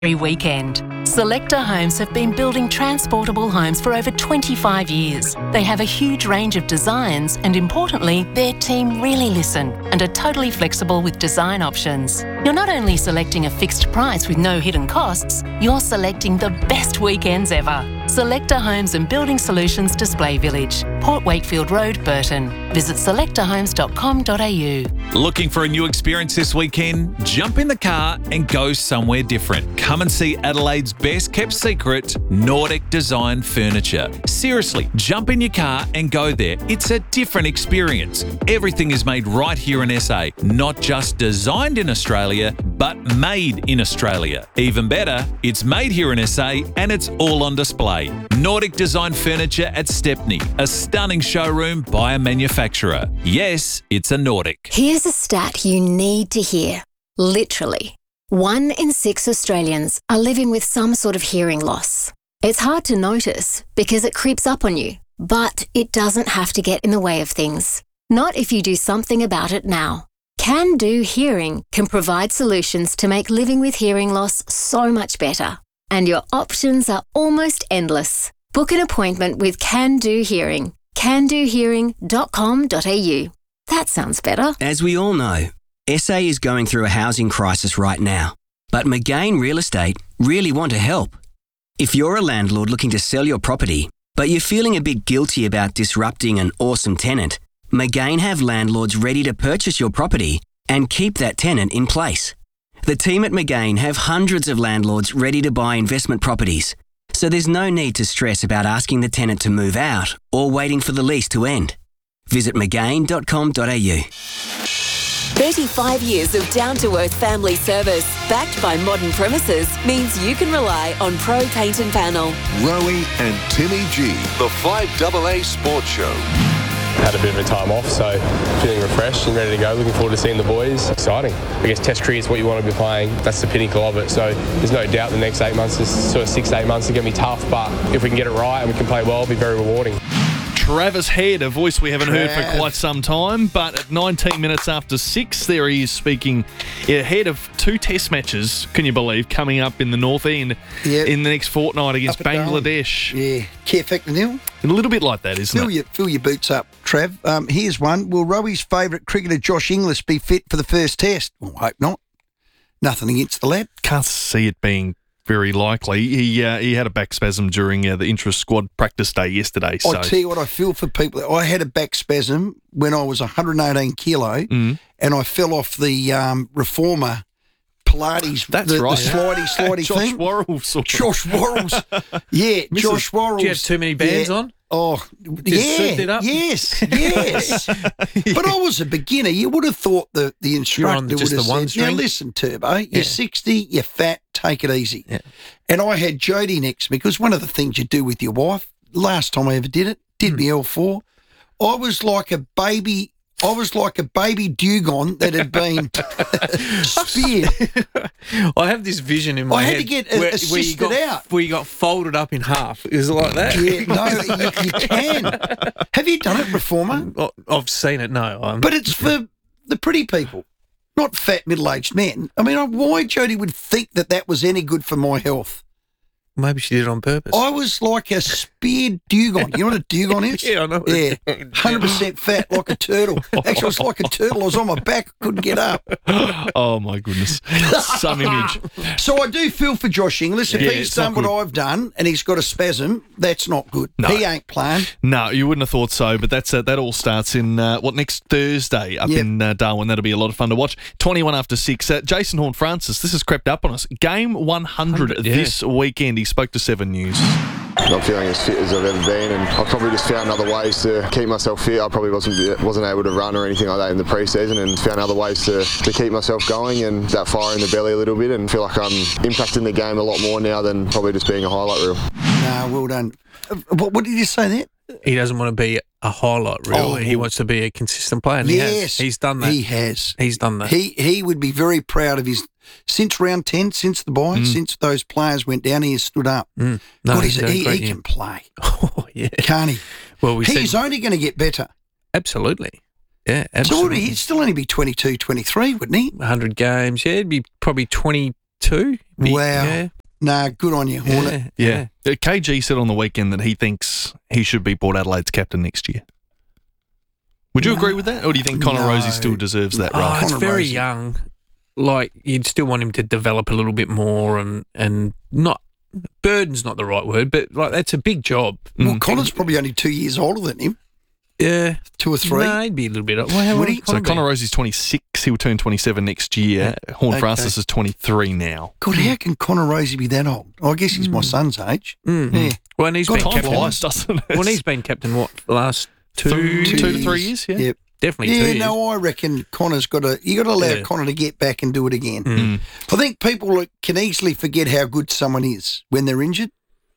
every weekend. Selector Homes have been building transportable homes for over 25 years. They have a huge range of designs and, importantly, their team really listen and are totally flexible with design options. You're not only selecting a fixed price with no hidden costs, you're selecting the best weekends ever. Selector Homes and Building Solutions Display Village, Port Wakefield Road, Burton. Visit selectorhomes.com.au. Looking for a new experience this weekend? Jump in the car and go somewhere different. Come and see Adelaide's best kept secret, Nordic Design Furniture. Seriously, jump in your car and go there. It's a different experience. Everything is made right here in SA, not just designed in Australia, but made in Australia. Even better, it's made here in SA and it's all on display. Nordic Design Furniture at Stepney, a stunning showroom by a manufacturer. Yes, it's a Nordic. Here's a stat you need to hear. Literally, 1 in 6 Australians are living with some sort of hearing loss. It's hard to notice because it creeps up on you, but it doesn't have to get in the way of things. Not if you do something about it now. Can Do Hearing can provide solutions to make living with hearing loss so much better. And your options are almost endless. Book an appointment with Can Do Hearing. candohearing.com.au. That sounds better. As we all know, SA is going through a housing crisis right now, but McGain Real Estate really want to help. If you're a landlord looking to sell your property, but you're feeling a bit guilty about disrupting an awesome tenant, McGain have landlords ready to purchase your property and keep that tenant in place. The team at McGain have hundreds of landlords ready to buy investment properties, so there's no need to stress about asking the tenant to move out or waiting for the lease to end. Visit mcgain.com.au. 35 years of down-to-earth family service, backed by modern premises, means you can rely on Pro Paint and Panel. Rowie and Timmy G, the 5AA Sports Show. Had a bit of a time off, so feeling refreshed and ready to go. Looking forward to seeing the boys. Exciting. I guess Test cricket is what you want to be playing. That's the pinnacle of it. So there's no doubt the next 8 months, sort of 6 to 8 months, are going to be tough. But if we can get it right and we can play well, it'll be very rewarding. Travis Head, a voice we haven't heard for quite some time, but at 19 minutes after 6, there he is speaking ahead of 2 test matches, can you believe, coming up in the North End in the next fortnight against Bangladesh. Yeah, care factor nil. A little bit like that, isn't it? Fill your boots up, Trav. Here's one. Will Rowie's favourite cricketer Josh Inglis be fit for the first test? Well, I hope not. Nothing against the lad. Can't see it being very likely. He had a back spasm during the intra-squad practice day yesterday. So. I tell you what, I feel for people. I had a back spasm when I was 118 kilo and I fell off the reformer Pilates. That's the right. The slidey Josh thing. Worrells. Josh Worrells. Yeah, Josh Worrells. Do you have too many bands on? Oh, Suit it up? Yes. But I was a beginner. You would have thought the instructor would have said, now listen, Turbo, you're 60, you're fat, take it easy. Yeah. And I had Jodie next to me, because one of the things you do with your wife, last time I ever did me L4, I was like a baby dugong that had been speared. I have this vision in my head. I had to get assisted out. Where you got folded up in half. Is it like that? Yeah, no, you can. Have you done it, Reformer? I've seen it, no. But it's for the pretty people, not fat middle-aged men. I mean, why Jodie would think that was any good for my health? Maybe she did it on purpose. I was like a speared dugong. You know what a dugong is? Yeah, I know. Yeah, 100% fat, like a turtle. Actually, I was like a turtle. I was on my back, couldn't get up. Oh, my goodness. Some image. So I do feel for Josh Inglis. If he's done what I've done and he's got a spasm, that's not good. No. He ain't playing. No, you wouldn't have thought so, but that all starts in, next Thursday up in Darwin. That'll be a lot of fun to watch. 21 after 6. Jason Horne-Francis, this has crept up on us. Game 100 this weekend. He spoke to 7 News. Not feeling as fit as I've ever been, and I've probably just found other ways to keep myself fit. I probably wasn't able to run or anything like that in the pre-season, and found other ways to keep myself going, and that fire in the belly a little bit, and feel like I'm impacting the game a lot more now than probably just being a highlight reel. No, well done. What did you say there? He doesn't want to be a highlight reel. He wants to be a consistent player. And yes, he's done that. He has. He's done that. He would be very proud of his. Since round 10, since the bye, since those players went down, he has stood up. No, God, he can play. Oh, yeah. Can't he? Well, he's only going to get better. Absolutely. Yeah, absolutely. So he'd still only be 22, 23, wouldn't he? 100 games. Yeah, it'd be probably 20 2. Wow. Yeah. Nah, good on you, Hornet. Yeah. KG said on the weekend that he thinks he should be Port Adelaide's captain next year. Would you agree with that? Or do you think Connor Rosie still deserves that role? It's Connor very Rosie. young. Like, you'd still want him to develop a little bit more and not... Burden's not the right word, but, like, that's a big job. Well, Connor's probably only 2 years older than him. Yeah. 2 or 3. No, he'd be a little bit... Well, how Would old he? would So Connor be? Rosie's 26. He will turn 27 next year. Horn Francis is 23 now. God, how can Connor Rosie be that old? I guess he's my son's age. Yeah. Well, and he's God, been time captain... flies, doesn't it? Well, he's been captain, what, the last 2 to 3 years? Yeah. Yep. Definitely 2 Yeah, years. no, I reckon Connor's got to... You got to allow Yeah. Connor to get back and do it again. I think people can easily forget how good someone is when they're injured,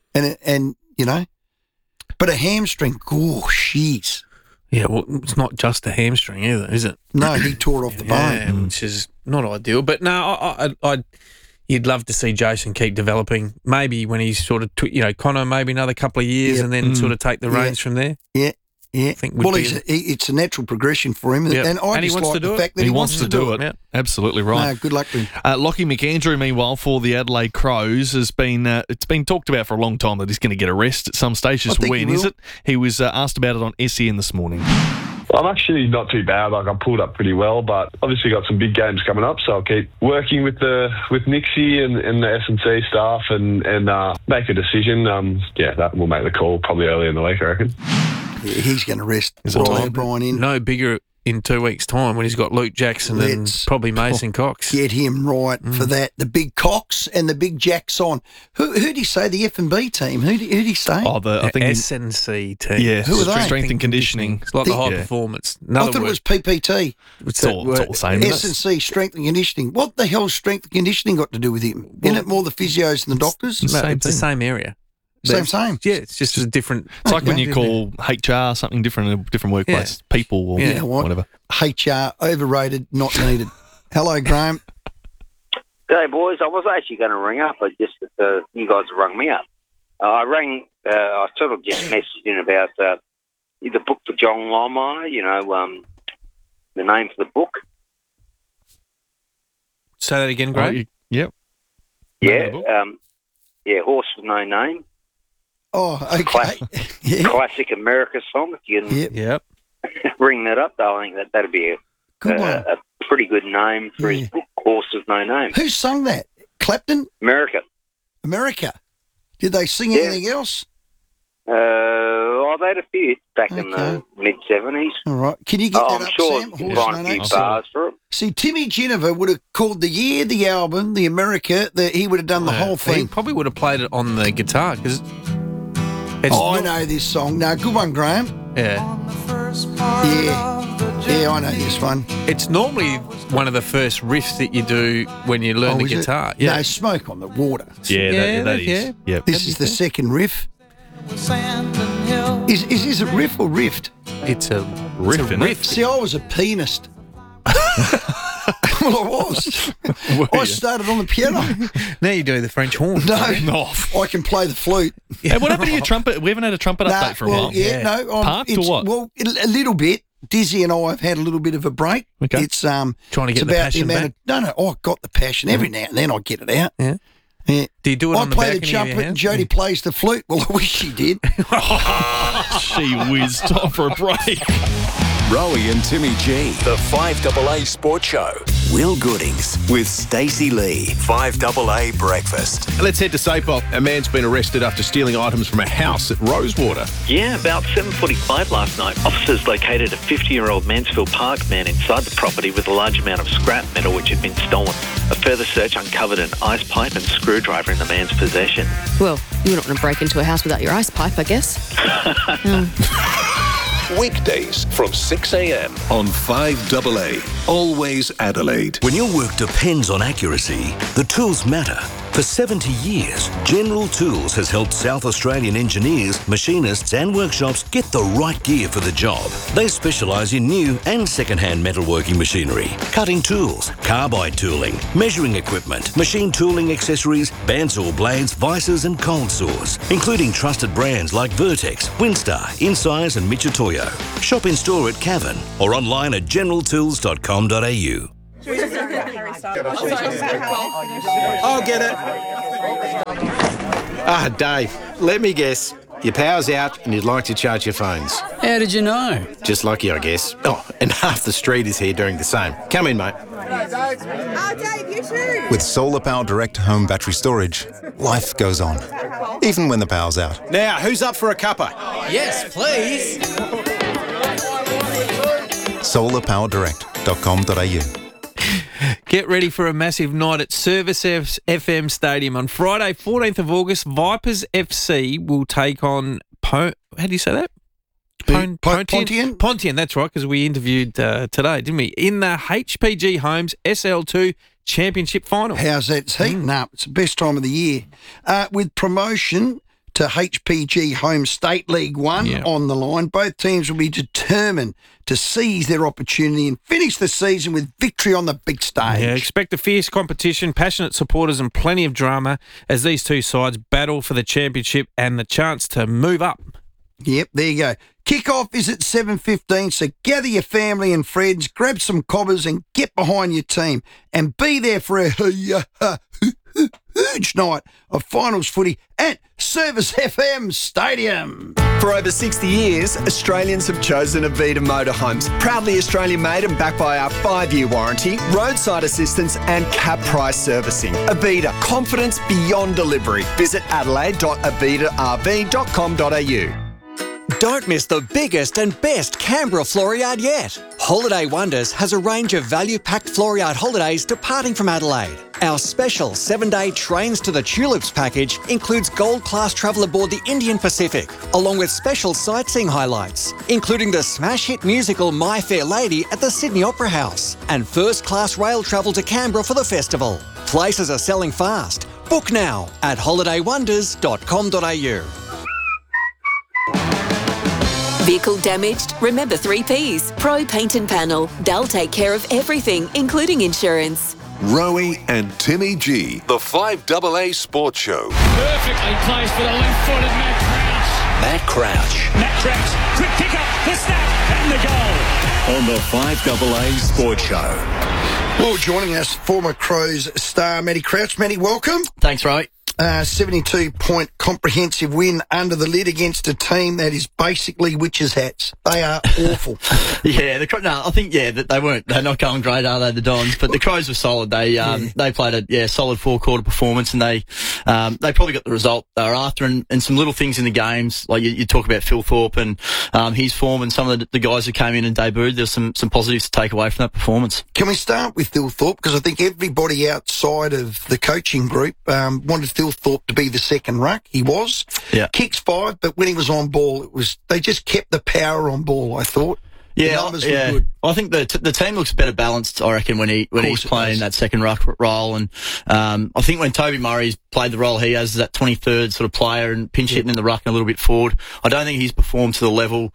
and you know. But a hamstring, jeez. Yeah, well, it's not just a hamstring either, is it? No, he tore it off the bone. Which is not ideal. But no, you'd love to see Jason keep developing. Maybe when he's sort of, Connor, maybe another couple of years, and then sort of take the reins from there. Yeah. Yeah, think well, it's a natural progression for him, Yep. and I And he just wants like to do the it. fact that He wants to do it. Yeah. Absolutely right. No, good luck to him. Lockie McAndrew, meanwhile, for the Adelaide Crows, has been it's been talked about for a long time that he's going to get a rest at some stage. Just think when he is will. it? He was asked about it on SEN this morning. I'm actually not too bad. Like, I pulled up pretty well, but obviously got some big games coming up, so I'll keep working with Nixie and the S&C staff and make a decision. That we'll make the call probably early in the week, I reckon. Yeah, he's going to rest Is it time? Brian in. No bigger in 2 weeks' time when he's got Luke Jackson and Let's probably Mason Cox. Get him right for that. The big Cox and the big Jackson. Who'd he say? The F&B team? Who'd he say? Oh, I think S&C team. Yeah, Who are they? Strength and conditioning. It's like the high Yeah. performance. I Another thought word. it was PPT. It's all the same, isn't it? S&C, strength and conditioning. What the hell's strength and conditioning got to do with him? Isn't it more the physios and the doctors? No, Same it's the thing. same area. Same. Yeah, it's just a different... It's like when you call HR something different in a different workplace. People or You know what? whatever. HR, overrated, not needed. Hello, Graham. G'day, boys. I was actually going to ring up, but just you guys rung me up. I sort of just messaged in about the book for John Longmire, the name for the book. Say that again, Greg. Yep. Yeah, Horse with No Name. Oh, okay. Classic America song. If you can Yep. ring that up, I think that'd be a pretty good name for his book, Horse with No Name. Who sung that? Clapton? America. Did they sing anything else? They had a few back in the mid-70s. All right. Can you get that I'm up, sure Sam? you can Horse find No a few Name? bars for it. See, Timmy Jennifer would have called the year, the album, the America, he would have done the whole He thing. probably would have played it on the guitar because I know this song. No, good one, Graham. Yeah, I know this one. it's normally one of the first riffs that you do when you learn the is it? guitar. Yeah, No, Smoke on the Water. Yeah, that is. yeah. Yep. This is the second riff. Is this a riff or rift? it's a Riff, it's a isn't it? riff. See, I was a pianist. Well, I was. I started on the piano. Now you do the French horn. No, I can play the flute. Hey, what happened to your trumpet? We haven't had a trumpet update for a while. I'm Parked or what? Well, a little bit. Dizzy and I have had a little bit of a break. Okay. It's Trying to it's get the about passion amount back. I've got the passion. Every now and then I get it out. Yeah. Yeah. Do you do it I on the play the balcony of your trumpet and house? Jody plays the flute. Well, I wish she did. She whiz. Time for a break. Rowie and Timmy G. The 5AA Sports Show. Will Goodings with Stacey Lee. 5AA Breakfast. Let's head to Sapop. A man's been arrested after stealing items from a house at Rosewater. Yeah, about 7:45 last night, officers located a 50-year-old Mansfield Park man inside the property with a large amount of scrap metal which had been stolen. A further search uncovered an ice pipe and screwdriver in the man's possession. Well, you're not going to break into a house without your ice pipe, I guess. Weekdays from 6 a.m. on 5AA. Always Adelaide. When your work depends on accuracy, the tools matter. For 70 years, General Tools has helped South Australian engineers, machinists and workshops get the right gear for the job. They specialise in new and second-hand metalworking machinery, cutting tools, carbide tooling, measuring equipment, machine tooling accessories, bandsaw blades, vices and cold saws, including trusted brands like Vertex, Winstar, Incise and Michitoyo. Shop in store at Cavan or online at generaltools.com.au. I'll get it. Dave, let me guess. Your power's out and you'd like to charge your phones. How did you know? Just lucky, I guess. Oh, and half the street is here doing the same. Come in, mate. Dave, you too. With Solar Power Direct home battery storage, life goes on, even when the power's out. Now, who's up for a cuppa? Yes, please. solarpowerdirect.com.au. Get ready for a massive night at Service FM Stadium on Friday, 14th of August. Vipers FC will take on how do you say that? Pontian? Pontian, that's right, because we interviewed today, didn't we? In the HPG Homes SL2 Championship Final. How's that? It's heating up. It's the best time of the year. With promotion to HPG Home State League 1 on the line, both teams will be determined to seize their opportunity and finish the season with victory on the big stage. Yeah, expect a fierce competition, passionate supporters and plenty of drama as these two sides battle for the championship and the chance to move up. Yep, there you go. Kick-off is at 7:15, so gather your family and friends, grab some cobbers and get behind your team and be there for a huge night of finals footy at Service FM Stadium. For over 60 years, Australians have chosen Avita Motorhomes. Proudly Australian made and backed by our 5-year warranty, roadside assistance and cap price servicing. Avita, confidence beyond delivery. Visit adelaide.avitarv.com.au. Don't miss the biggest and best Canberra floor yard yet. Holiday Wonders has a range of value-packed floor yard holidays departing from Adelaide. Our special 7-day Trains to the Tulips package includes gold-class travel aboard the Indian Pacific, along with special sightseeing highlights, including the smash hit musical My Fair Lady at the Sydney Opera House, and first-class rail travel to Canberra for the festival. Places are selling fast. Book now at holidaywonders.com.au. Vehicle damaged? Remember 3 Ps. Pro Paint and Panel. They'll take care of everything, including insurance. Rowie and Timmy G, the 5AA Sports Show. Perfectly placed for the left-footed Matt Crouch. Matt Crouch, quick pick up, the snap, and the goal. On the 5AA Sports Show. Well, joining us, former Crows star Matty Crouch. Matty, welcome. Thanks, Rowie. 72-point comprehensive win under the lid against a team that is basically witches' hats. They are awful. I think that they're not going great, are they, the Dons? But the Crows were solid. They played a solid 4-quarter performance, and they probably got the result they were after. And some little things in the games, like you talk about Phil Thorpe and his form, and some of the guys who came in and debuted. There's some positives to take away from that performance. Can we start with Phil Thorpe? Because I think everybody outside of the coaching group wanted Phil Thorpe to be the second ruck. He was. Yeah. Kicks 5, but when he was on ball, they just kept the power on ball, I thought. The numbers were good. I think the team looks better balanced, I reckon, when he's playing that second ruck role. And I think when Toby Murray's played the role he has as that 23rd sort of player and pinch hitting in the ruck and a little bit forward, I don't think he's performed to the level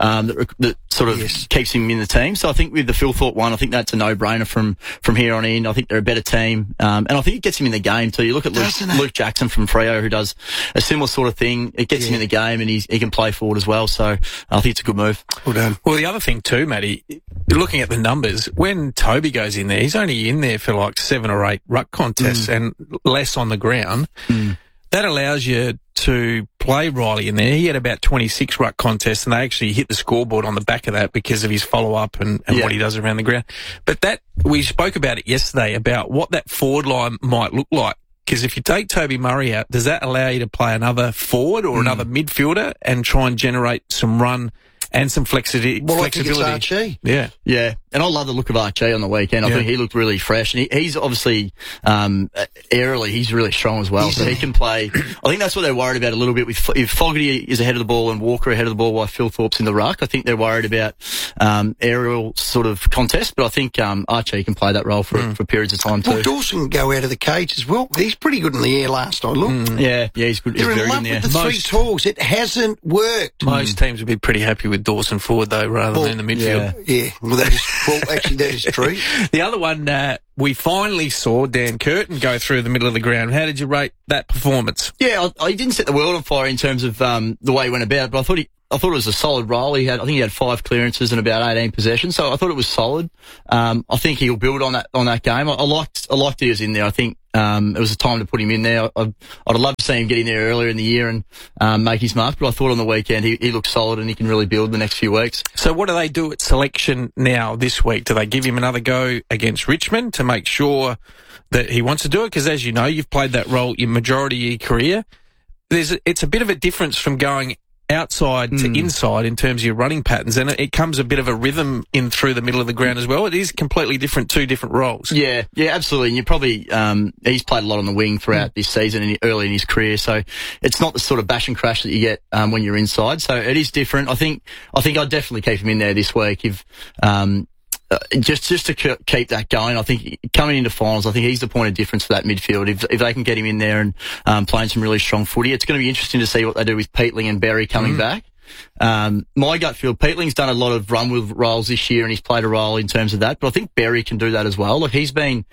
that sort of keeps him in the team. So I think with the Phil Thorpe one, I think that's a no-brainer from here on in. I think they're a better team. And I think it gets him in the game too. You look at Luke Jackson from Freo, who does a similar sort of thing. It gets him in the game, and he can play forward as well. So I think it's a good move. Well done. Well, the other thing too, Matty, looking at the numbers, when Toby goes in there, he's only in there for like 7 or 8 ruck contests and less on the ground. That allows you to play Riley in there. He had about 26 ruck contests, and they actually hit the scoreboard on the back of that because of his follow-up and what he does around the ground. But we spoke about it yesterday, about what that forward line might look like. Because if you take Toby Murray out, does that allow you to play another forward or another midfielder and try and generate some run and some flexibility? Well, I think it's Archie. Yeah. And I love the look of Archie on the weekend. I think he looked really fresh, and he's obviously aerially he's really strong as well. So he can play. I think that's what they're worried about a little bit. If Fogarty is ahead of the ball and Walker ahead of the ball while Phil Thorpe's in the ruck, I think they're worried about aerial sort of contest. But I think Archie can play that role for periods of time too. Well, Dawson can go out of the cage as well. He's pretty good in the air last I looked. Yeah, he's good. They're he's in very love good in with the 3 talls. It hasn't worked. Most teams would be pretty happy with Dawson forward though, rather than in the midfield. Yeah. Well, that is true. The other one, we finally saw Dan Curtin go through the middle of the ground. How did you rate that performance? Yeah, he didn't set the world on fire in terms of the way he went about, but I thought I thought it was a solid role. I think he had 5 clearances and about 18 possessions, so I thought it was solid. I think he'll build on that game. I liked he was in there. I think it was a time to put him in there. I'd have loved to see him get in there earlier in the year and make his mark, but I thought on the weekend he looked solid and he can really build the next few weeks. So what do they do at selection now this week? Do they give him another go against Richmond to make sure that he wants to do it? Because as you know, you've played that role your majority of your career. It's a bit of a difference from going outside to inside in terms of your running patterns, and it comes a bit of a rhythm in through the middle of the ground as well. It is completely different, 2 different roles. Yeah, absolutely. And you probably he's played a lot on the wing throughout this season and early in his career, so it's not the sort of bash and crash that you get when you're inside. So it is different. I think I'd definitely keep him in there this week if. Just to keep that going, I think coming into finals, I think he's the point of difference for that midfield. If they can get him in there and playing some really strong footy, it's going to be interesting to see what they do with Peatling and Berry coming back. My gut feel, Peatling's done a lot of run with roles this year and he's played a role in terms of that, but I think Berry can do that as well. Like he's been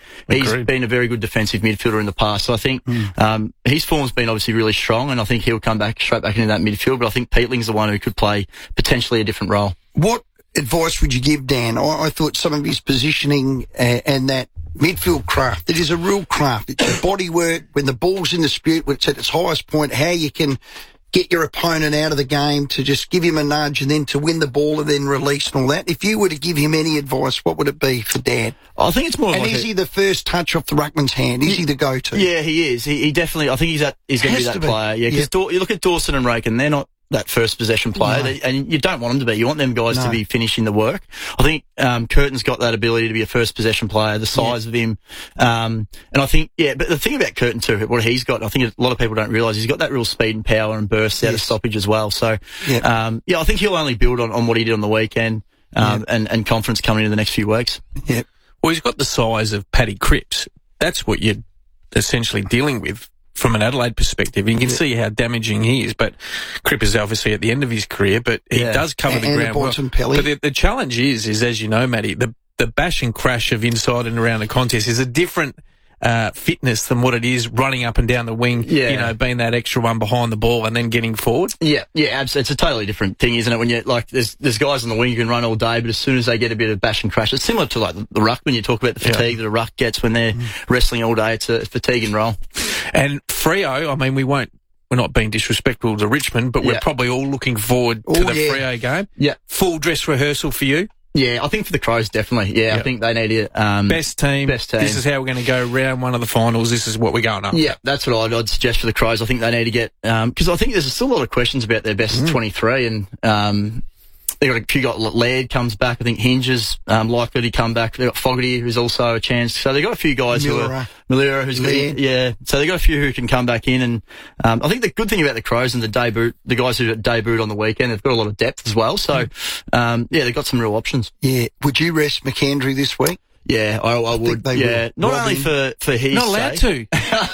a very good defensive midfielder in the past, so I think his form's been obviously really strong and I think he'll come back straight back into that midfield, but I think Peatling's the one who could play potentially a different role. What advice would you give, Dan? I thought some of his positioning and that midfield craft, it is a real craft. It's your body work, when the ball's in dispute, when it's at its highest point, how you can get your opponent out of the game to just give him a nudge and then to win the ball and then release and all that. If you were to give him any advice, what would it be for Dan? I think it's more and like is he the first touch off the ruckman's hand? Is he the go-to? Yeah, he is. He definitely, I think he's going to be that player. Yeah, because you look at Dawson and Raken, they're not that first possession player, and you don't want them to be. You want them guys to be finishing the work. I think Curtin's got that ability to be a first possession player, the size of him, and I think but the thing about Curtin too, what he's got, I think a lot of people don't realise, he's got that real speed and power and bursts out of stoppage as well. So I think he'll only build on what he did on the weekend and confidence coming into the next few weeks. Yeah. Well, he's got the size of Paddy Cripps. That's what you're essentially dealing with from an Adelaide perspective. You can see how damaging he is, but Cripps is obviously at the end of his career, but he does cover the ground well. But the challenge is, as you know, Matty, the bash and crash of inside and around the contest is a different fitness than what it is running up and down the wing, being that extra one behind the ball and then getting forward. Yeah, absolutely. It's a totally different thing, isn't it? When you there's guys on the wing who can run all day, but as soon as they get a bit of bash and crash, it's similar to like the ruck when you talk about the fatigue that a ruck gets when they're wrestling all day. It's a fatigue and roll. And Freo, I mean, we're not being disrespectful to Richmond, but we're probably all looking forward to the Freo game. Yeah. Full dress rehearsal for you? Yeah, I think for the Crows, definitely. Yeah, I think they need it. Best team. This is how we're going to go round one of the finals. This is what we're going up. Yeah, that's what I'd suggest for the Crows. I think they need to get, because I think there's still a lot of questions about their best 23 and, you got Laird comes back. I think Hinge is likely to come back. They've got Fogarty, who's also a chance. So they've got a few guys Millera, who's so they've got a few who can come back in. And I think the good thing about the Crows and the guys who debuted on the weekend, they've got a lot of depth as well. So they've got some real options. Yeah. Would you rest McKendry this week? Yeah, I would. Yeah, would. not only for his not allowed sake.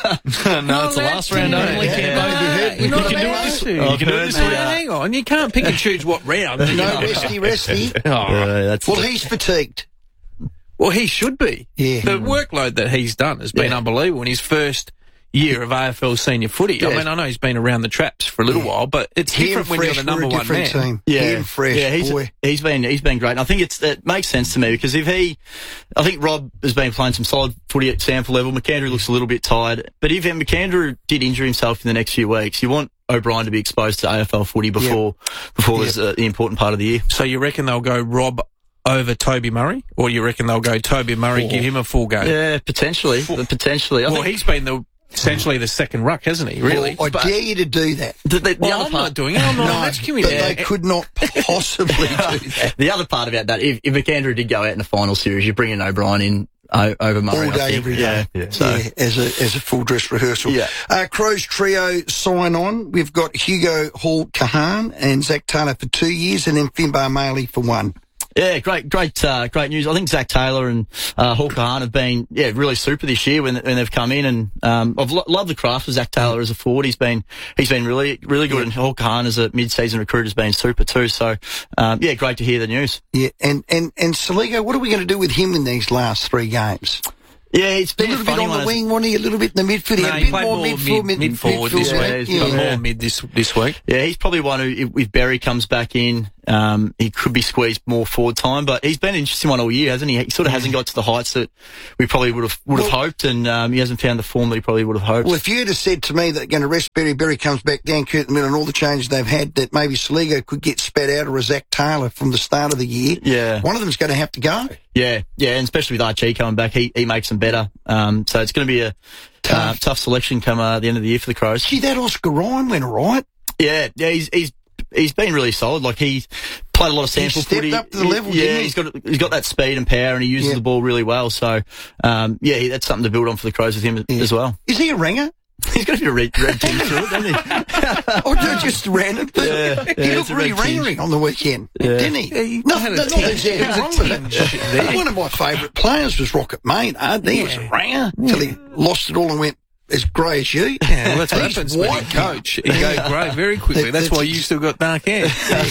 to. No, it's the last round only. You're not allowed to. You can do it this week. Hang on, you can't pick and choose what round. No resty. Well, he's fatigued. Well, he should be. Yeah. The workload that he's done has been unbelievable in his first year of AFL senior footy. Yeah. I mean, I know he's been around the traps for a little while, but it's different when you're the number one man. Team. Yeah, fresh, boy. He's been great, and I think it makes sense to me because I think Rob has been playing some solid footy at sample level. McAndrew looks a little bit tired, but if McAndrew did injure himself in the next few weeks, you want O'Brien to be exposed to AFL footy before there's the important part of the year. So you reckon they'll go Rob over Toby Murray, or you reckon they'll go Toby Murray, give him a full game? Yeah, potentially. Well, he's been essentially the second ruck, hasn't he? Really? Well, I dare you to do that. I'm not doing it. I'm not asking you that. They could not possibly do that. The other part about that, if McAndrew did go out in the final series, you bring in O'Brien in over Murray. All day, every day. As a full dress rehearsal. Yeah. Crows trio sign on. We've got Hugo Hall-Kahan and Zach Taylor for 2 years, and then Finbar Maley for 1. Yeah, great news. I think Zach Taylor and Hall-Kahan have been really super this year when they've come in, and I've loved the craft of Zach Taylor as a forward. He's been really good, and Hall-Kahan as a mid-season recruit has been super too. So great to hear the news. Yeah, and Saligo, what are we going to do with him in these last 3 games? Yeah, it's been a little bit on the wing, wasn't he? A little bit in the midfield. He had a bit more mid-forward this week. He's got more mid this week. Yeah, he's probably one who, if Berry comes back in, he could be squeezed more forward time. But he's been an interesting one all year, hasn't he? He sort of hasn't got to the heights that we probably would have hoped, and he hasn't found the form that he probably would have hoped. Well, if you'd have said to me that they're going to rest Berry comes back down Curtin Mill and all the changes they've had, that maybe Saligo could get spat out, or Zach Taylor from the start of the year, one of them's going to have to go. Yeah, and especially with Archie coming back, he makes them better. So it's going to be a tough selection come the end of the year for the Crows. Gee, that Oscar Ryan went all right. Yeah, he's been really solid. Like, he's played a lot of sample footy. He stepped up to the level, didn't he? He's got that speed and power, and he uses the ball really well. So, that's something to build on for the Crows with him as well. Is he a ringer? He's got a bit of red team to it, doesn't he? Or just ran it. He looked really ringering on the weekend, didn't he? Nothing wrong with it. One of my favourite players was Rocket Maynard. He was a ringer until he lost it all and went as grey as you. Yeah, well, that's what happens when you coach. You go grey very quickly. That's why you still got dark hair.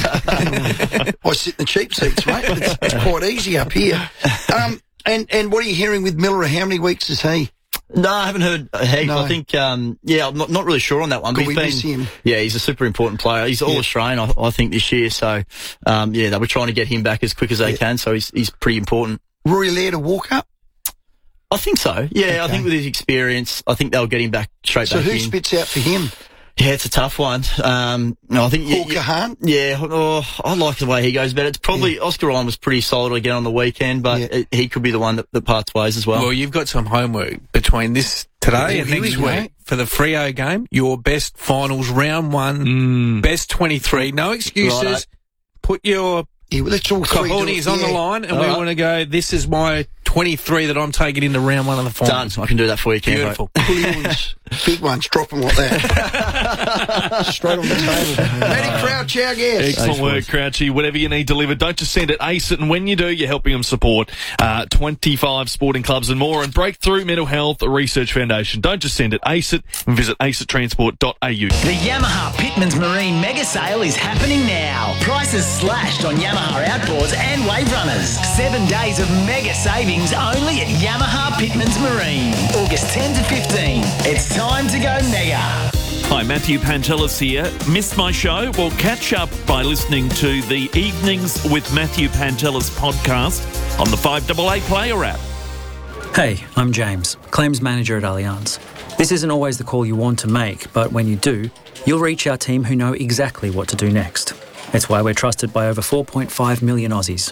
I sit in the cheap seats, mate. It's quite easy up here. And what are you hearing with Miller? How many weeks is he? No, I haven't heard a heap. No. I think, I'm not really sure on that one. Could we miss him? Yeah, he's a super important player. He's all-Australian, I think, this year. So, they were trying to get him back as quick as they can. So he's pretty important. Rory Laird to walk up? I think so. Yeah, okay. I think with his experience, I think they'll get him back straight back in. So who spits out for him? Yeah, it's a tough one. I think Hawker Hunt? Yeah, I like the way he goes about it. It's probably Oscar Ryan was pretty solid again on the weekend, but he could be the one that parts ways as well. Well, you've got some homework between this today and next week for the Freo game. Your best finals, round one, best 23. No excuses. Right. Put your cojones on the line, and we want to go, this is my 23 that I'm taking into round one of the finals. Done. I can do that for you, Ken. Beautiful. Big ones, drop them like that. Straight on the table. Matty Crouch, our guest. Excellent work, Crouchy. Whatever you need delivered, don't just send it, ace it, and when you do, you're helping them support 25 sporting clubs and more, and Breakthrough Mental Health Research Foundation. Don't just send it, ace it, and visit aceittransport.au. The Yamaha Pitmans Marine Mega Sale is happening now. Prices slashed on Yamaha outboards and wave runners. 7 days of mega savings only at Yamaha Pitmans Marine. August 10 to 15. It's time to go mega. Hi, Matthew Pantelis here. Missed my show? Well, catch up by listening to the Evenings with Matthew Pantelis podcast on the 5AA Player app. Hey, I'm James, claims manager at Allianz. This isn't always the call you want to make, but when you do, you'll reach our team who know exactly what to do next. It's why we're trusted by over 4.5 million Aussies.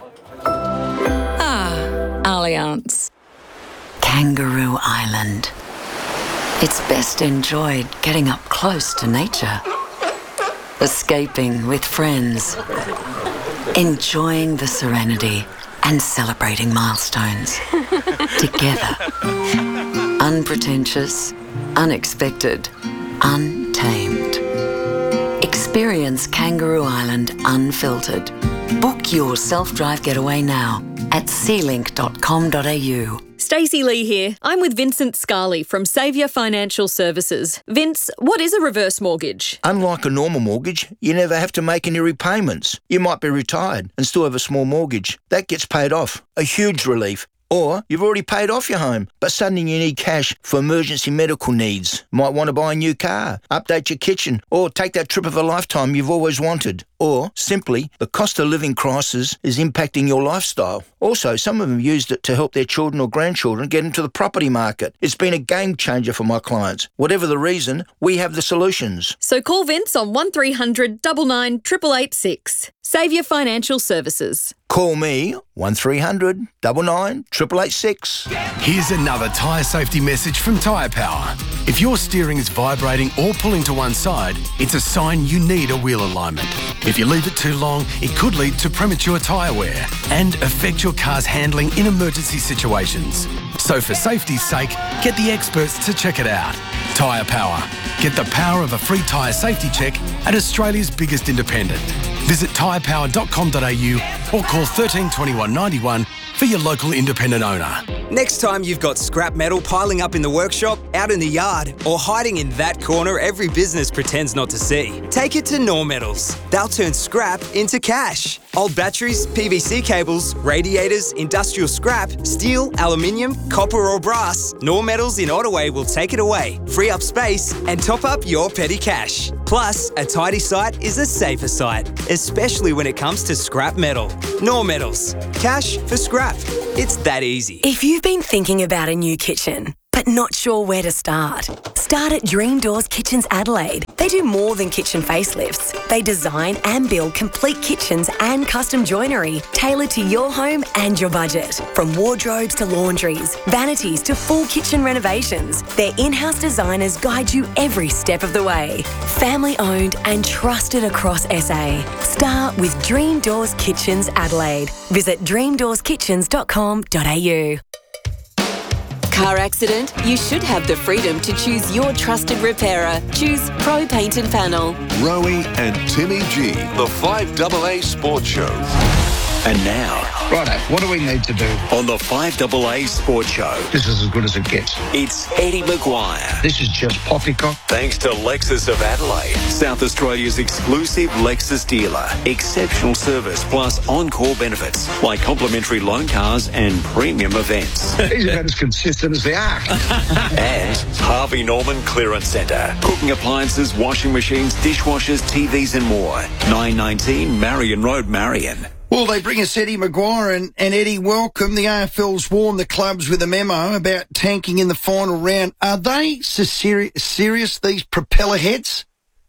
Allianz. Kangaroo Island. It's best enjoyed getting up close to nature. Escaping with friends. Enjoying the serenity and celebrating milestones. Together. Unpretentious, unexpected, untamed. Experience Kangaroo Island unfiltered. Book your self-drive getaway now at sealink.com.au. Stacey Lee here. I'm with Vincent Scarley from Saviour Financial Services. Vince, what is a reverse mortgage? Unlike a normal mortgage, you never have to make any repayments. You might be retired and still have a small mortgage. That gets paid off. A huge relief. Or you've already paid off your home, but suddenly you need cash for emergency medical needs. Might want to buy a new car, update your kitchen, or take that trip of a lifetime you've always wanted. Or, simply, the cost of living crisis is impacting your lifestyle. Also, some of them used it to help their children or grandchildren get into the property market. It's been a game changer for my clients. Whatever the reason, we have the solutions. So call Vince on 1300 99 886. Saviour Financial Services. Call me 1300 99 886. Here's another tyre safety message from Tyre Power. If your steering is vibrating or pulling to one side, it's a sign you need a wheel alignment. If you leave it too long, it could lead to premature tyre wear and affect your car's handling in emergency situations. So for safety's sake, get the experts to check it out. Tyre Power. Get the power of a free tyre safety check at Australia's biggest independent. Visit tyrepower.com.au or call 13 21 91 for your local independent owner. Next time you've got scrap metal piling up in the workshop, out in the yard, or hiding in that corner every business pretends not to see, take it to Nor Metals. They'll turn scrap into cash. Old batteries, PVC cables, radiators, industrial scrap, steel, aluminium, copper or brass, Nor Metals in Ottaway will take it away, free up space and top up your petty cash. Plus, a tidy site is a safer site, especially when it comes to scrap metal. Nor Metals. Cash for scrap. It's that easy. If you've been thinking about a new kitchen, but not sure where to start, start at Dream Doors Kitchens Adelaide. They do more than kitchen facelifts. They design and build complete kitchens and custom joinery tailored to your home and your budget. From wardrobes to laundries, vanities to full kitchen renovations, their in-house designers guide you every step of the way. Family owned and trusted across SA. Start with Dream Doors Kitchens Adelaide. Visit dreamdoorskitchens.com.au. Car accident? You should have the freedom to choose your trusted repairer. Choose Pro Paint and Panel. Rowie and Timmy G, the 5AA Sports Show. And now, righto, what do we need to do? On the 5AA Sports Show, This is as good as it gets. it's Eddie Maguire. This is just poppycock. Thanks to Lexus of Adelaide, South Australia's exclusive Lexus dealer. Exceptional service plus encore benefits like complimentary loan cars and premium events. He's about as consistent as the ark. And Harvey Norman Clearance Centre. Cooking appliances, washing machines, dishwashers, TVs and more. 919 Marion Road, Marion. Well, they bring us Eddie Maguire, and Eddie, welcome. The AFL's warned the clubs with a memo about tanking in the final round. Are they so serious, these propeller heads?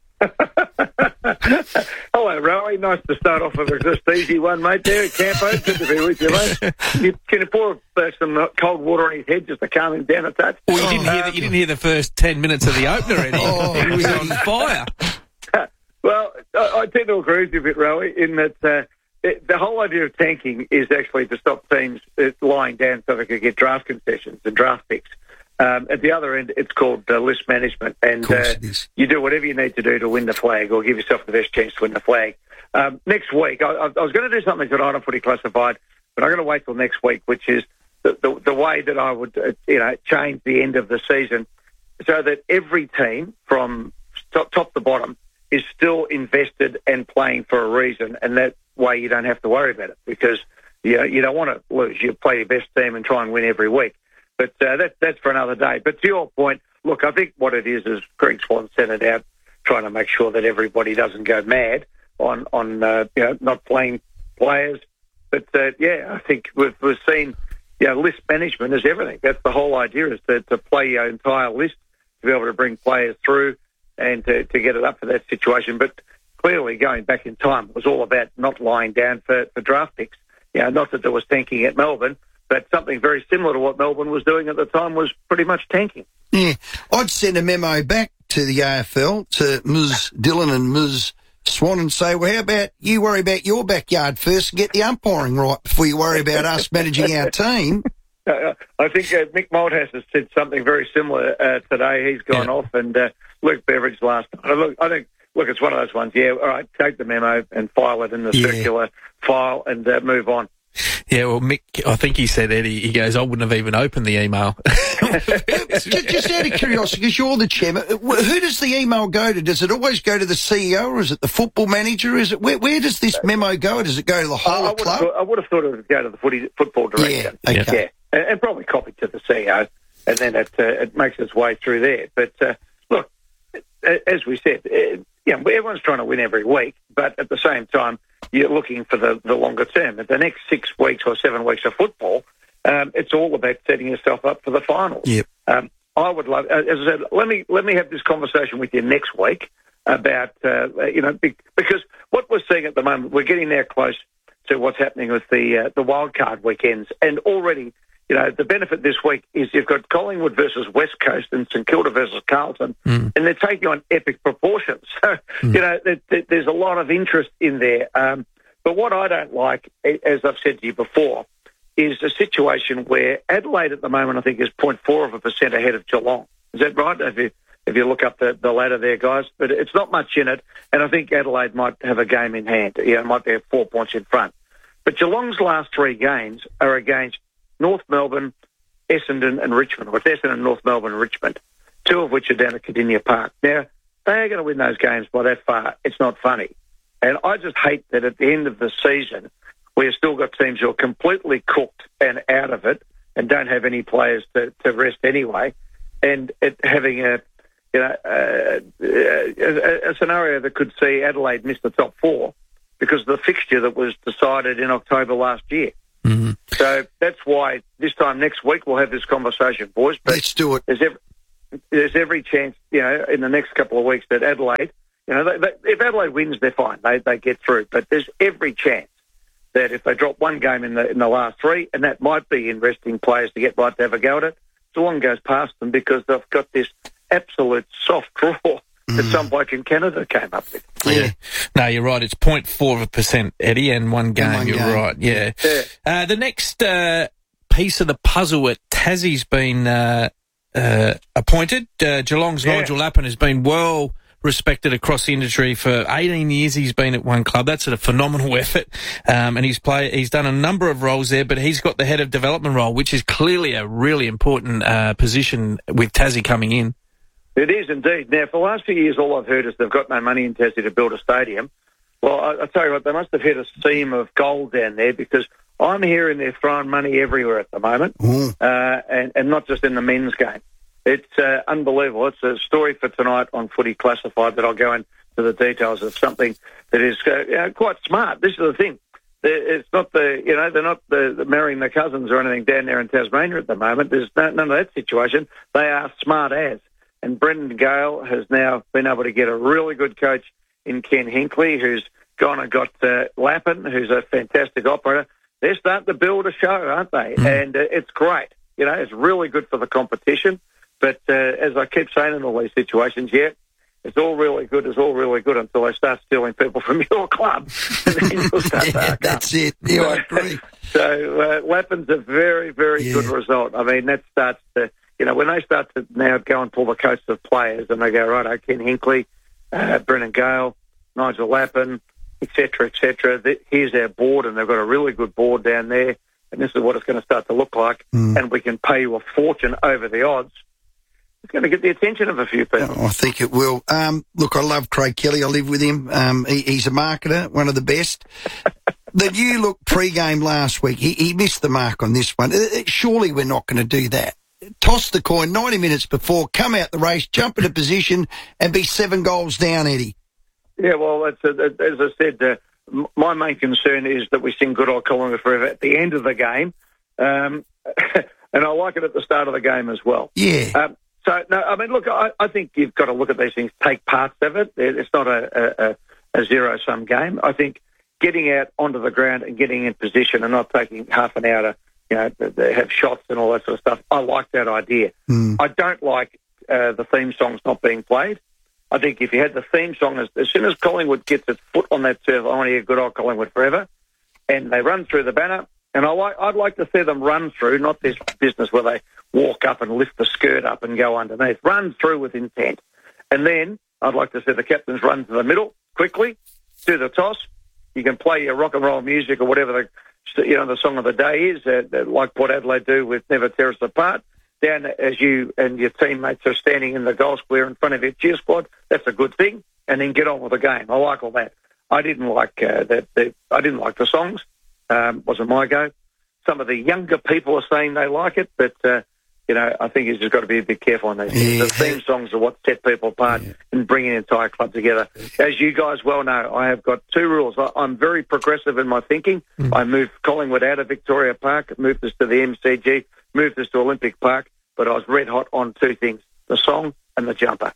Hello, Rowie. Nice to start off with a just easy one, mate, there at Campo. Good to be with you, mate. Can you pour some cold water on his head just to calm him down a touch? Well, you didn't hear the first 10 minutes of the opener, Eddie. He was on fire. Well, I tend to agree with you a bit, Rowie, in that the whole idea of tanking is actually to stop teams lying down so they can get draft concessions and draft picks. At the other end, it's called list management, and you do whatever you need to do to win the flag or give yourself the best chance to win the flag. Next week, I was going to do something tonight on Footy Classified, but I'm going to wait till next week, which is the way that I would change the end of the season so that every team from top to bottom is still invested and playing for a reason, and that way you don't have to worry about it because you don't want to lose. You play your best team and try and win every week. But that's for another day. But to your point, look, I think what it is Greg Swan sent it out, trying to make sure that everybody doesn't go mad on not playing players. But I think we've seen list management is everything. That's the whole idea, is to play your entire list, to be able to bring players through and to get it up for that situation. But clearly, going back in time, it was all about not lying down for draft picks. Not that there was tanking at Melbourne, but something very similar to what Melbourne was doing at the time was pretty much tanking. Yeah, I'd send a memo back to the AFL, to Ms. Dillon and Ms. Swan, and say, well, how about you worry about your backyard first and get the umpiring right before you worry about us managing our team. I think Mick Malthouse has said something very similar today. He's gone off, and Luke Beveridge last night. I think, it's one of those ones. Yeah, all right, take the memo and file it in the circular file and move on. Yeah, well, Mick, I think he said, Eddie, he goes, I wouldn't have even opened the email. Just out of curiosity, because you're the chairman, who does the email go to? Does it always go to the CEO, or is it the football manager? Is it where does this memo go? Does it go to the whole club? I would have thought it would go to the football director. Yeah, okay. And probably copied to the CEO, and then it makes its way through there. But look, as we said, everyone's trying to win every week, but at the same time, you're looking for the longer term. At the next 6 weeks or 7 weeks of football, it's all about setting yourself up for the finals. Yep. I would love, as I said, let me have this conversation with you next week about because what we're seeing at the moment, we're getting there close to what's happening with the wildcard weekends, and already. The benefit this week is you've got Collingwood versus West Coast and St Kilda versus Carlton, and they're taking on epic proportions. So, there's a lot of interest in there. But what I don't like, as I've said to you before, is a situation where Adelaide at the moment, I think, is 0.4% ahead of Geelong. Is that right? If you look up the ladder there, guys. But it's not much in it, and I think Adelaide might have a game in hand. It might be 4 points in front. But Geelong's last 3 games are against North Melbourne, Essendon and Richmond, or it's Essendon, North Melbourne and Richmond, two of which are down at Cardinia Park. Now, they are going to win those games by that far. It's not funny. And I just hate that at the end of the season, we've still got teams who are completely cooked and out of it and don't have any players to rest anyway, and having a scenario that could see Adelaide miss the top four because of the fixture that was decided in October last year. Mm-hmm. So that's why this time next week we'll have this conversation, boys. But let's do it. There's every chance, in the next couple of weeks that Adelaide, if Adelaide wins, they're fine. They get through. But there's every chance that if they drop one game in the last three, and that might be in resting players to get right to have a go at it, so long goes past them because they've got this absolute soft draw that some bloke in Canada came up with. Yeah. No, you're right. It's 0.4%, Eddie, and one game. You're right. Yeah. The next piece of the puzzle at Tassie's been appointed. Geelong's Nigel Lappin has been well respected across the industry for 18 years. He's been at one club. That's a phenomenal effort, and he's done a number of roles there. But he's got the head of development role, which is clearly a really important position with Tassie coming in. It is indeed. Now, for the last few years, all I've heard is they've got no money in Tassie to build a stadium. Well, I tell you what, they must have hit a seam of gold down there because I'm hearing they're throwing money everywhere at the moment, and not just in the men's game. It's unbelievable. It's a story for tonight on Footy Classified that I'll go into the details of something that is quite smart. This is the thing. It's not they're not marrying their cousins or anything down there in Tasmania at the moment. There's none of that situation. They are smart as. And Brendan Gale has now been able to get a really good coach in Ken Hinkley, who's gone and got Lappin, who's a fantastic operator. They're starting to build a show, aren't they? And it's great. It's really good for the competition. But as I keep saying in all these situations, it's all really good until they start stealing people from your club. And then you'll start to arc that's up. it. Yeah, I agree. So Lappin's a very, very good result. I mean, that starts to, when they start to now go and pull the coats of players and they go, right, Ken Hinkley, Brendan Gale, Nigel Lappin, et cetera, here's our board, and they've got a really good board down there, and this is what it's going to start to look like, and we can pay you a fortune over the odds. It's going to get the attention of a few people. I think it will. Look, I love Craig Kelly. I live with him. He's a marketer, one of the best. The new look pre-game last week, he missed the mark on this one. Surely we're not going to do that. Toss the coin 90 minutes before, come out the race, jump into position, and be 7 goals down, Eddie. Yeah, well, as I said, my main concern is that we sing Good Old Collingwood Forever at the end of the game, and I like it at the start of the game as well. Yeah. So, no, I mean, look, I think you've got to look at these things, take parts of it. It's not a zero-sum game. I think getting out onto the ground and getting in position and not taking half an hour to, have shots and all that sort of stuff, I like that idea. I don't like the theme songs not being played. I think if you had the theme song, as soon as Collingwood gets its foot on that turf, I want to hear Good Old Collingwood Forever, and they run through the banner, and I'd like to see them run through, not this business where they walk up and lift the skirt up and go underneath. Run through with intent. And then I'd like to see the captains run to the middle quickly, do the toss. You can play your rock and roll music or whatever the song of the day is, like Port Adelaide do with Never Tear Us Apart. Down as you and your teammates are standing in the goal square in front of your cheer squad, that's a good thing. And then get on with the game. I like all that. I didn't like that. I didn't like the songs. Wasn't my go. Some of the younger people are saying they like it, but I think you've just got to be a bit careful on these things. The theme songs are what set people apart and bring an entire club together. As you guys well know, I have got 2 rules. I'm very progressive in my thinking. I moved Collingwood out of Victoria Park, moved us to the MCG, moved us to Olympic Park, but I was red hot on 2 things, the song and the jumper.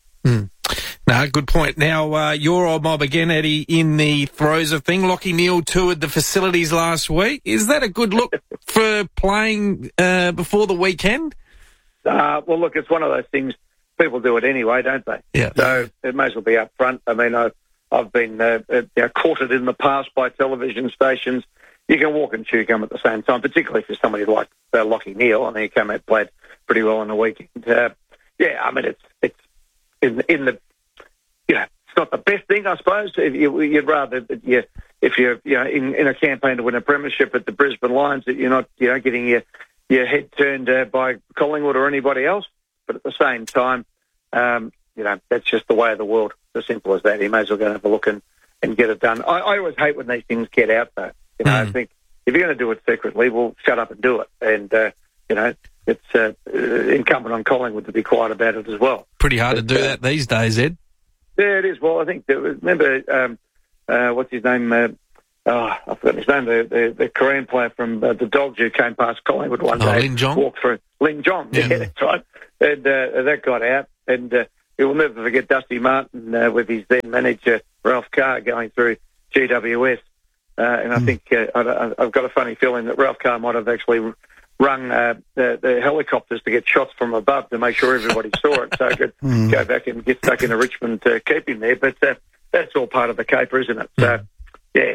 No, good point. Now, your old mob again, Eddie, in the throes of thing. Lachie Neale toured the facilities last week. Is that a good look for playing before the weekend? Well, look, it's one of those things. People do it anyway, don't they? Yeah. So it may as well be up front. I mean, I've been courted in the past by television stations. You can walk and chew gum at the same time, particularly for somebody like Lachie Neale. I mean, he came out and played pretty well on the weekend. I mean, it's in the it's not the best thing, I suppose. You'd rather if you're in a campaign to win a premiership at the Brisbane Lions that you're not getting your your head turned by Collingwood or anybody else. But at the same time, that's just the way of the world. It's as simple as that. You may as well go and have a look and get it done. I always hate when these things get out, though. I think if you're going to do it secretly, well, shut up and do it. And, it's incumbent on Collingwood to be quiet about it as well. Pretty hard to do that these days, Ed. Yeah, it is. Well, I think, remember, what's his name? I've forgotten his name, the Korean player from the Dogs who came past Collingwood one day. Lin Jong? Walked through. Lin Jong, yeah, that's right. And that got out. And you'll never forget Dusty Martin with his then manager, Ralph Carr, going through GWS. And I think I've got a funny feeling that Ralph Carr might have actually rung the helicopters to get shots from above to make sure everybody saw it, so I could go back and get stuck into Richmond to keep him there. But that's all part of the caper, isn't it? So, yeah.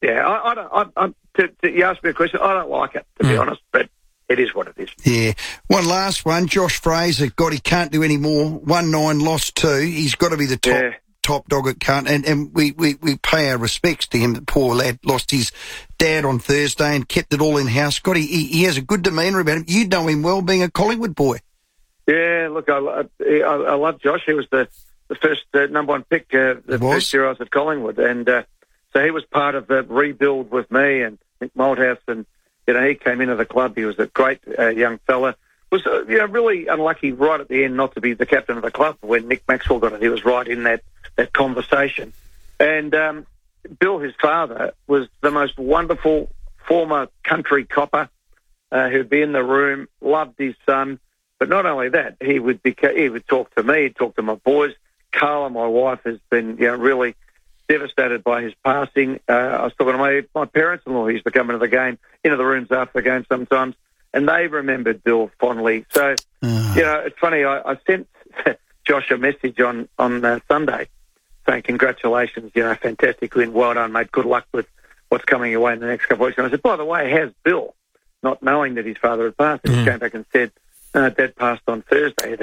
You asked me a question. I don't like it, to be honest, but it is what it is. Yeah. One last one. Josh Fraser, God, he can't do any more. 1-9, lost 2. He's got to be the top dog at Cunt, and we pay our respects to him. The poor lad lost his dad on Thursday and kept it all in house. God, he has a good demeanour about him. You know him well, being a Collingwood boy. Yeah, look, I love Josh. He was the first number one pick the first year I was at Collingwood, and so he was part of the rebuild with me and Nick Malthouse, and he came into the club. He was a great young fella. Was really unlucky right at the end not to be the captain of the club when Nick Maxwell got it. He was right in that conversation. And Bill, his father, was the most wonderful former country copper who'd be in the room, loved his son. But not only that, he would talk to me, he'd talk to my boys. Carla, my wife, has been really devastated by his passing. I was talking to my parents-in-law who used to come into the rooms after the game sometimes, and they remembered Bill fondly. So, it's funny, I sent Josh a message on Sunday saying, congratulations, fantastic win, well done, mate, good luck with what's coming your way in the next couple of weeks. And I said, by the way, how's Bill? Not knowing that his father had passed. And he came back and said, Dad passed on Thursday.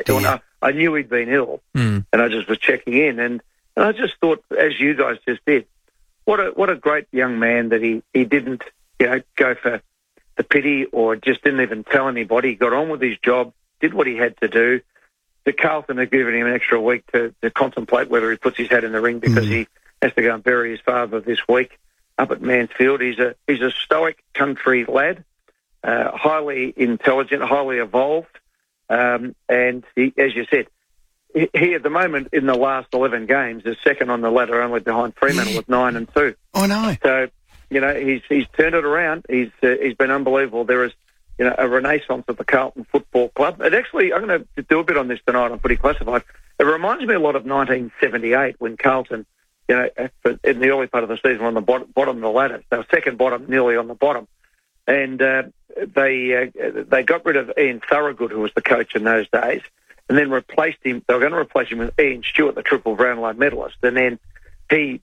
I knew he'd been ill, and I just was checking in, and I just thought, as you guys just did, what a great young man that he didn't go for the pity or just didn't even tell anybody. He got on with his job, did what he had to do. The Carlton had given him an extra week to contemplate whether he puts his hat in the ring because he has to go and bury his father this week up at Mansfield. He's a stoic country lad, highly intelligent, highly evolved, and he, as you said, he at the moment in the last 11 games is second on the ladder, only behind Fremantle with 9-2. I know. So he's turned it around. He's been unbelievable. There is a renaissance of the Carlton Football Club. And actually, I'm going to do a bit on this tonight. I'm pretty classified. It reminds me a lot of 1978 when Carlton, in the early part of the season, were on the bottom of the ladder. They were second bottom, nearly on the bottom. And they got rid of Ian Thorogood, who was the coach in those days, and then replaced him. They were going to replace him with Ian Stewart, the triple Brownlow medalist. And then he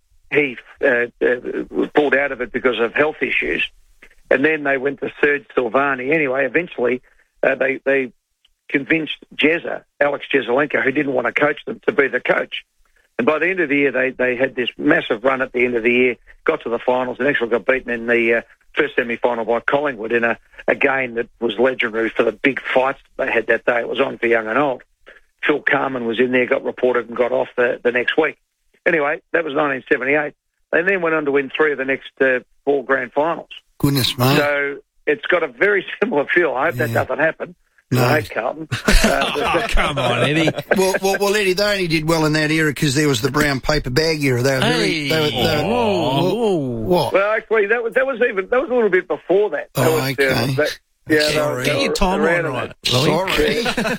pulled out of it because of health issues. And then they went to Serge Silvani. Anyway, eventually they convinced Alex Jesaulenko, who didn't want to coach them, to be the coach. And by the end of the year, they had this massive run at the end of the year, got to the finals, and actually got beaten in the first semi-final by Collingwood in a game that was legendary for the big fights they had that day. It was on for young and old. Phil Carman was in there, got reported and got off the next week. Anyway, that was 1978. They then went on to win 3 of the next 4 grand finals. Goodness, mate. So it's got a very similar feel. I hope that doesn't happen. No. I hate Carlton. Come on, Eddie. Well, Eddie, they only did well in that era because there was the brown paper bag era. They were what? Well, actually, that was a little bit before that. Get your timeline right. Sorry.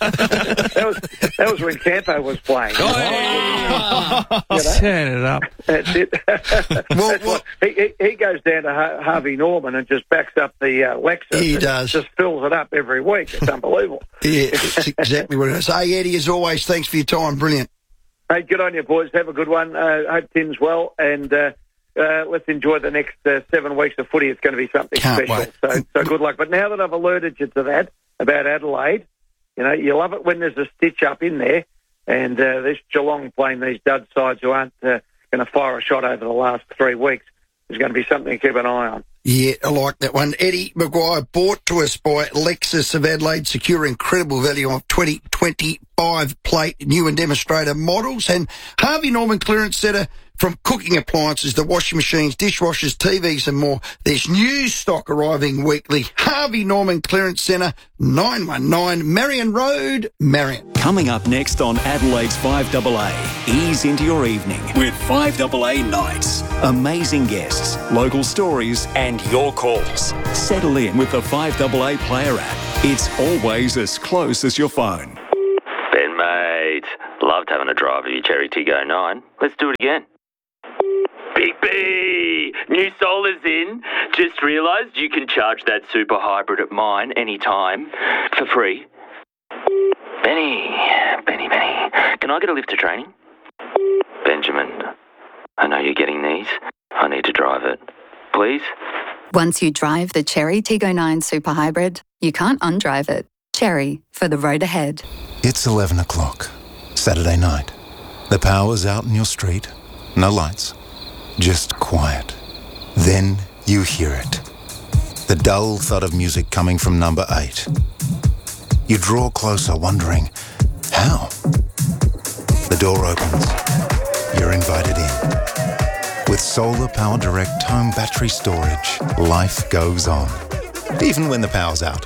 that was when Campo was playing. Turn it up. That's it. He goes down to Harvey Norman and just backs up the Lexus. He does. Just fills it up every week. It's unbelievable. Yeah, that's exactly what it is. Hey, Eddie, as always, thanks for your time. Brilliant. Hey, good on you, boys. Have a good one. Hope Tim's well, and let's enjoy the next 7 weeks of footy. It's going to be something special. So good luck. But now that I've alerted you to that about Adelaide, you love it when there's a stitch up in there, and this Geelong playing these dud sides who aren't going to fire a shot over the last 3 weeks is going to be something to keep an eye on. Yeah, I like that one. Eddie Maguire, brought to us by Lexus of Adelaide. Secure incredible value on 2025 plate new and demonstrator models. And Harvey Norman Clearance Centre, from cooking appliances, the washing machines, dishwashers, TVs and more. There's new stock arriving weekly. Harvey Norman Clearance Centre, 919 Marion Road, Marion. Coming up next on Adelaide's 5AA, ease into your evening with 5AA Nights. Amazing guests, local stories and your calls. Settle in with the 5AA Player app. It's always as close as your phone. Ben, mate. Loved having a drive of your Cherry Tiggo 9. Let's do it again. Big B! New solar's in. Just realised you can charge that super hybrid at mine anytime for free. Benny. Can I get a lift to training? Benjamin, I know you're getting these. I need to drive it. Please? Once you drive the Cherry Tiggo 9 Super Hybrid, you can't undrive it. Cherry, for the road ahead. It's 11 o'clock, Saturday night. The power's out in your street. No lights. Just quiet. Then you hear it. The dull thud of music coming from number 8. You draw closer, wondering, how? The door opens. You're invited in. With Solar Power Direct home battery storage, life goes on. Even when the power's out.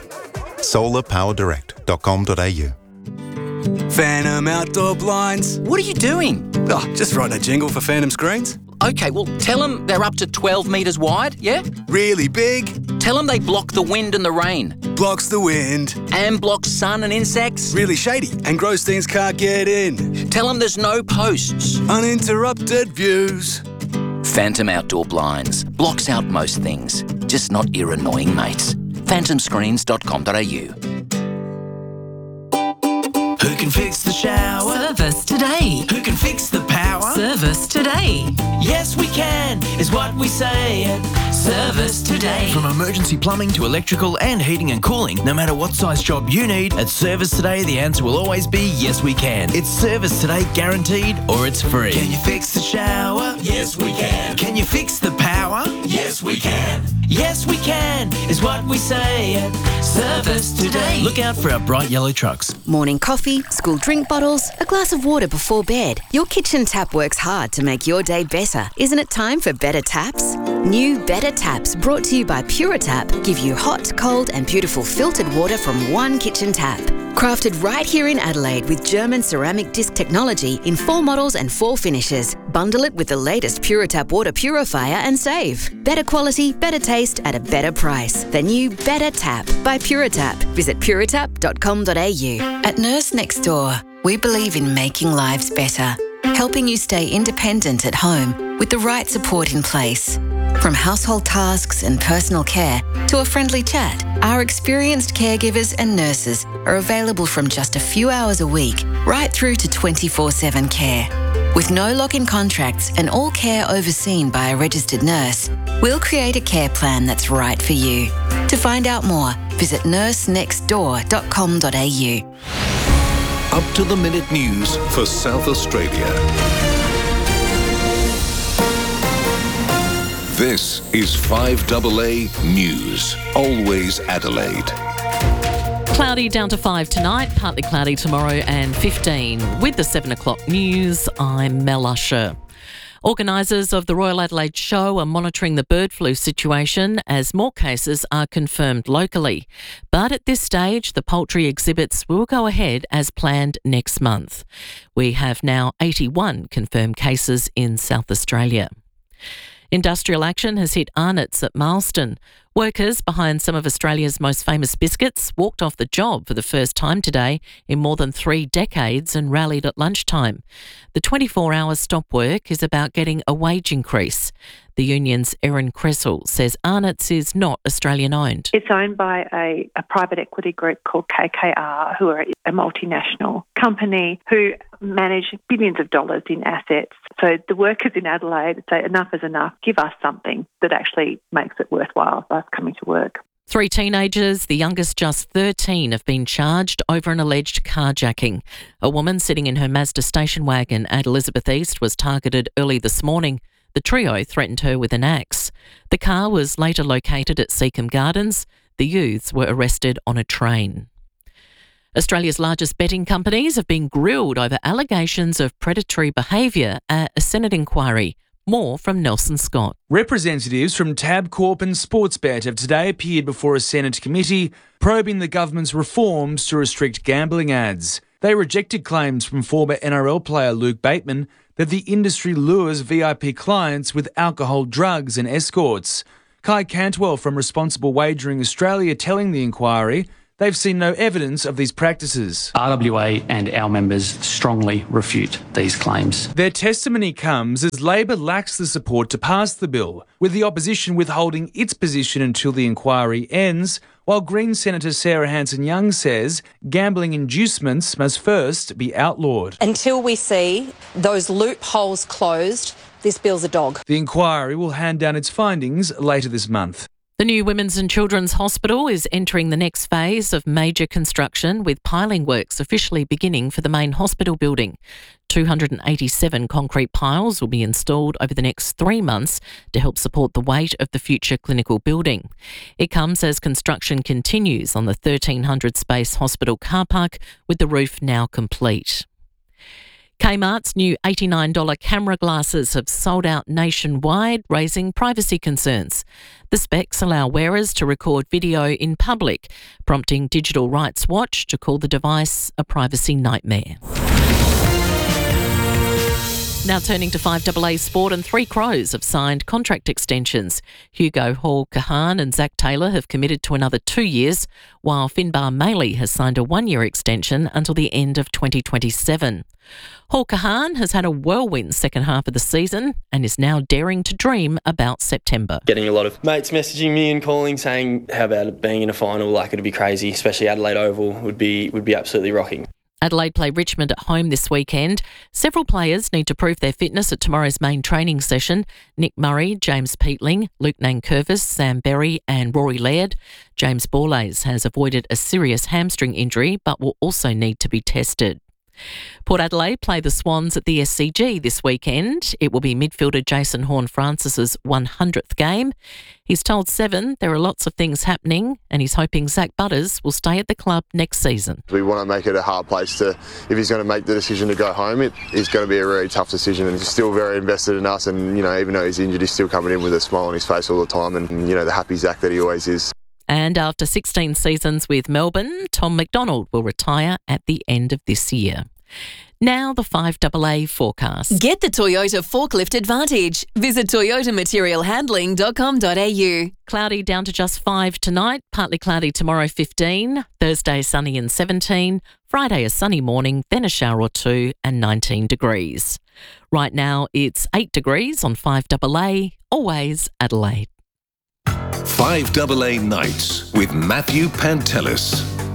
solarpowerdirect.com.au. Phantom Outdoor Blinds. What are you doing? Oh, just writing a jingle for Phantom Screens. Okay, well, tell them they're up to 12 metres wide, yeah? Really big. Tell them they block the wind and the rain. Blocks the wind. And blocks sun and insects. Really shady, and gross things can't get in. Tell them there's no posts. Uninterrupted views. Phantom Outdoor Blinds. Blocks out most things, just not your annoying mates. phantomscreens.com.au. Who can fix the shower? Service today. Who can fix the power? Service today. Yes, we can, is what we say at Service Today. From emergency plumbing to electrical and heating and cooling, no matter what size job you need, at Service Today, the answer will always be yes, we can. It's Service Today guaranteed, or it's free. Can you fix the shower? Yes, we can. Can you fix the power? Yes, we can. Yes, we can, is what we say at Service Today. Look out for our bright yellow trucks. Morning coffee, school drink bottles, a glass of water before bed. Your kitchen tap works hard to make your day better. Isn't it time for better taps? New Better Taps, brought to you by Puritap, give you hot, cold and beautiful filtered water from one kitchen tap. Crafted right here in Adelaide with German ceramic disc technology in 4 models and 4 finishes. Bundle it with the latest Puritap water purifier and save. Better quality, better taste at a better price. The new Better Tap by Puritap. Visit puritap.com.au. At Nurse Next Door, we believe in making lives better, helping you stay independent at home with the right support in place. From household tasks and personal care to a friendly chat, our experienced caregivers and nurses are available from just a few hours a week right through to 24/7 care. With no lock-in contracts and all care overseen by a registered nurse, we'll create a care plan that's right for you. To find out more, visit nursenextdoor.com.au. Up to the minute news for South Australia. This is 5AA News. Always Adelaide. Cloudy down to 5 tonight, partly cloudy tomorrow and 15. With the 7 o'clock news, I'm Mel Usher. Organisers of the Royal Adelaide Show are monitoring the bird flu situation as more cases are confirmed locally. But at this stage, the poultry exhibits will go ahead as planned next month. We have now 81 confirmed cases in South Australia. Industrial action has hit Arnott's at Marsden. Workers behind some of Australia's most famous biscuits walked off the job for the first time today in more than 3 decades and rallied at lunchtime. The 24-hour stop work is about getting a wage increase. The union's Erin Cressel says Arnott's is not Australian-owned. It's owned by a private equity group called KKR, who are a multinational company who manage billions of dollars in assets. So the workers in Adelaide say enough is enough. Give us something that actually makes it worthwhile for us coming to work. 3 teenagers, the youngest just 13, have been charged over an alleged carjacking. A woman sitting in her Mazda station wagon at Elizabeth East was targeted early this morning. The trio threatened her with an axe. The car was later located at Seacombe Gardens. The youths were arrested on a train. Australia's largest betting companies have been grilled over allegations of predatory behaviour at a Senate inquiry. More from Nelson Scott. Representatives from Tabcorp and Sportsbet have today appeared before a Senate committee probing the government's reforms to restrict gambling ads. They rejected claims from former NRL player Luke Bateman that the industry lures VIP clients with alcohol, drugs and escorts. Kai Cantwell from Responsible Wagering Australia telling the inquiry they've seen no evidence of these practices. RWA and our members strongly refute these claims. Their testimony comes as Labor lacks the support to pass the bill, with the opposition withholding its position until the inquiry ends, while Green Senator Sarah Hanson-Young says gambling inducements must first be outlawed. Until we see those loopholes closed, this bill's a dog. The inquiry will hand down its findings later this month. The new Women's and Children's Hospital is entering the next phase of major construction, with piling works officially beginning for the main hospital building. 287 concrete piles will be installed over the next 3 months to help support the weight of the future clinical building. It comes as construction continues on the 1,300 space hospital car park, with the roof now complete. Kmart's new $89 camera glasses have sold out nationwide, raising privacy concerns. The specs allow wearers to record video in public, prompting Digital Rights Watch to call the device a privacy nightmare. Now turning to 5AA Sport, and Three Crows have signed contract extensions. Hugo Hall-Kahan and Zach Taylor have committed to another 2 years, while Finbar Maley has signed a 1-year extension until the end of 2027. Hall-Kahan has had a whirlwind second half of the season and is now daring to dream about September. Getting a lot of mates messaging me and calling saying, how about it being in a final? Like, it'd be crazy, especially Adelaide Oval would be absolutely rocking. Adelaide play Richmond at home this weekend. Several players need to prove their fitness at tomorrow's main training session. Nick Murray, James Peatling, Luke Nankervis, Sam Berry and Rory Laird. James Borlase has avoided a serious hamstring injury but will also need to be tested. Port Adelaide play the Swans at the SCG this weekend. It will be midfielder Jason Horne-Francis's 100th game. He's told Seven there are lots of things happening and he's hoping Zach Butters will stay at the club next season. We want to make it a hard place to, if he's going to make the decision to go home, it is going to be a really tough decision, and he's still very invested in us, and even though he's injured, he's still coming in with a smile on his face all the time, and the happy Zach that he always is. And after 16 seasons with Melbourne, Tom McDonald will retire at the end of this year. Now the 5AA forecast. Get the Toyota Forklift Advantage. Visit toyotamaterialhandling.com.au. Cloudy down to just 5 tonight, partly cloudy tomorrow 15, Thursday sunny and 17, Friday a sunny morning, then a shower or two and 19 degrees. Right now it's 8 degrees on 5AA, always Adelaide. 5AA Nights with Matthew Pantelis.